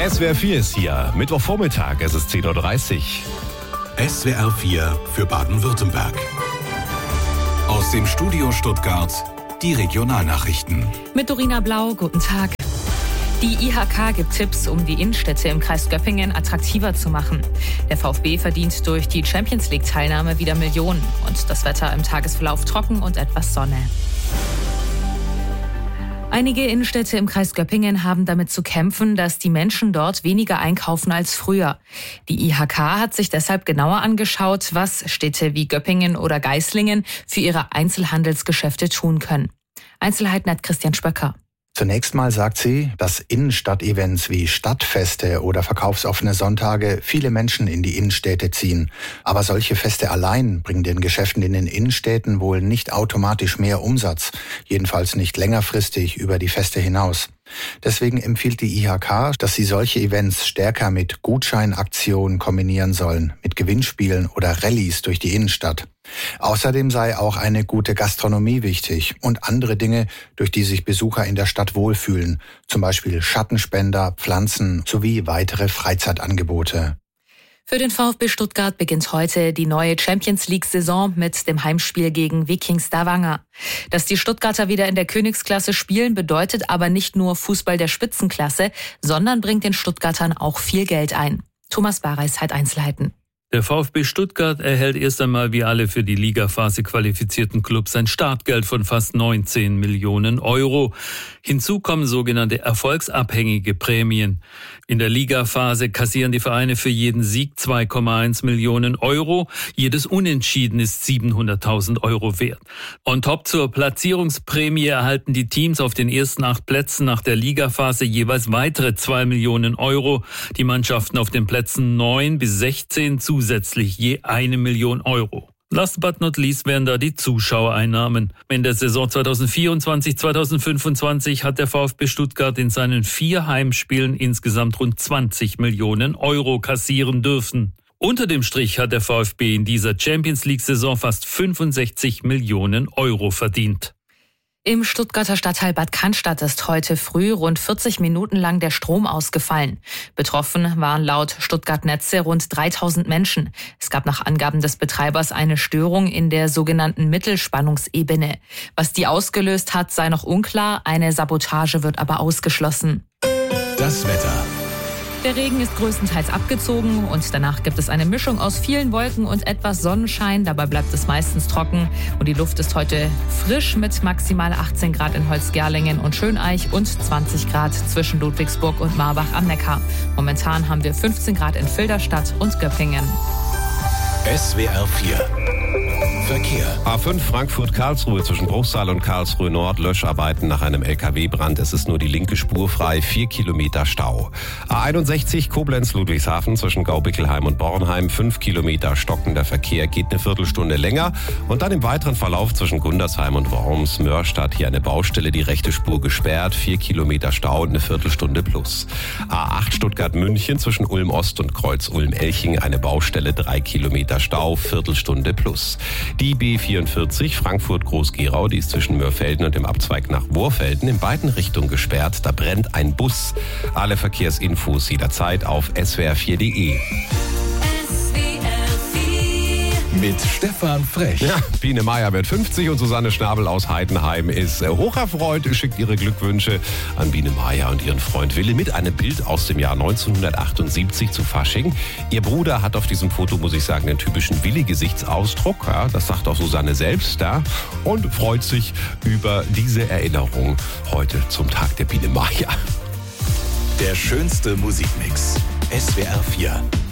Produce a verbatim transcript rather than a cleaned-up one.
S W R vier ist hier. Mittwochvormittag, es ist zehn Uhr dreißig. S W R vier für Baden-Württemberg. Aus dem Studio Stuttgart die Regionalnachrichten. Mit Dorina Blau, guten Tag. Die I H K gibt Tipps, um die Innenstädte im Kreis Göppingen attraktiver zu machen. Der VfB verdient durch die Champions-League-Teilnahme wieder Millionen. Und das Wetter im Tagesverlauf trocken und etwas Sonne. Einige Innenstädte im Kreis Göppingen haben damit zu kämpfen, dass die Menschen dort weniger einkaufen als früher. Die I H K hat sich deshalb genauer angeschaut, was Städte wie Göppingen oder Geislingen für ihre Einzelhandelsgeschäfte tun können. Einzelheiten hat Christian Spöcker. Zunächst mal sagt sie, dass Innenstadtevents wie Stadtfeste oder verkaufsoffene Sonntage viele Menschen in die Innenstädte ziehen. Aber solche Feste allein bringen den Geschäften in den Innenstädten wohl nicht automatisch mehr Umsatz. Jedenfalls nicht längerfristig über die Feste hinaus. Deswegen empfiehlt die I H K, dass sie solche Events stärker mit Gutscheinaktionen kombinieren sollen, mit Gewinnspielen oder Rallyes durch die Innenstadt. Außerdem sei auch eine gute Gastronomie wichtig und andere Dinge, durch die sich Besucher in der Stadt wohlfühlen, zum Beispiel Schattenspender, Pflanzen sowie weitere Freizeitangebote. Für den VfB Stuttgart beginnt heute die neue Champions-League-Saison mit dem Heimspiel gegen Viking Stavanger. Dass die Stuttgarter wieder in der Königsklasse spielen, bedeutet aber nicht nur Fußball der Spitzenklasse, sondern bringt den Stuttgartern auch viel Geld ein. Thomas Bareis hat Einzelheiten. Der VfB Stuttgart erhält erst einmal wie alle für die Ligaphase qualifizierten Clubs ein Startgeld von fast neunzehn Millionen Euro. Hinzu kommen sogenannte erfolgsabhängige Prämien. In der Ligaphase kassieren die Vereine für jeden Sieg zwei Komma eins Millionen Euro. Jedes Unentschieden ist siebenhunderttausend Euro wert. On top zur Platzierungsprämie erhalten die Teams auf den ersten acht Plätzen nach der Ligaphase jeweils weitere zwei Millionen Euro. Die Mannschaften auf den Plätzen neun bis sechzehn zusätzlich je eine Million Euro. Last but not least wären da die Zuschauereinnahmen. In der Saison zweitausendvierundzwanzig zweitausendfünfundzwanzig hat der VfB Stuttgart in seinen vier Heimspielen insgesamt rund zwanzig Millionen Euro kassieren dürfen. Unter dem Strich hat der VfB in dieser Champions-League-Saison fast fünfundsechzig Millionen Euro verdient. Im Stuttgarter Stadtteil Bad Cannstatt ist heute früh rund vierzig Minuten lang der Strom ausgefallen. Betroffen waren laut Stuttgart Netze rund dreitausend Menschen. Es gab nach Angaben des Betreibers eine Störung in der sogenannten Mittelspannungsebene. Was die ausgelöst hat, sei noch unklar. Eine Sabotage wird aber ausgeschlossen. Das Wetter. Der Regen ist größtenteils abgezogen und danach gibt es eine Mischung aus vielen Wolken und etwas Sonnenschein. Dabei bleibt es meistens trocken und die Luft ist heute frisch mit maximal achtzehn Grad in Holzgerlingen und Schöneich und zwanzig Grad zwischen Ludwigsburg und Marbach am Neckar. Momentan haben wir fünfzehn Grad in Filderstadt und Göppingen. S W R vier Verkehr. A fünf Frankfurt-Karlsruhe zwischen Bruchsal und Karlsruhe Nord. Löscharbeiten nach einem L K W-Brand. Es ist nur die linke Spur frei. Vier Kilometer Stau. A einundsechzig Koblenz-Ludwigshafen zwischen Gaubickelheim und Bornheim. Fünf Kilometer stockender Verkehr. Geht eine Viertelstunde länger. Und dann im weiteren Verlauf zwischen Gundersheim und Worms, Mörstadt. Hier eine Baustelle. Die rechte Spur gesperrt. Vier Kilometer Stau und eine Viertelstunde plus. A acht Stuttgart-München zwischen Ulm-Ost und Kreuz-Ulm-Elching. Eine Baustelle. Drei Kilometer Stau. Viertelstunde plus. Die B vierundvierzig Frankfurt-Groß-Gerau, die ist zwischen Mörfelden und dem Abzweig nach Worfelden in beiden Richtungen gesperrt. Da brennt ein Bus. Alle Verkehrsinfos jederzeit auf s w r vier punkt d e. Mit Stefan Frech. Ja, Biene Meier wird fünfzig und Susanne Schnabel aus Heidenheim ist hocherfreut, schickt ihre Glückwünsche an Biene Meier und ihren Freund Wille mit einem Bild aus dem Jahr neunzehnhundertachtundsiebzig zu Fasching. Ihr Bruder hat auf diesem Foto, muss ich sagen, den typischen Willi-Gesichtsausdruck. Ja, das sagt auch Susanne selbst. Ja, und freut sich über diese Erinnerung heute zum Tag der Biene Meier. Der schönste Musikmix. S W R vier.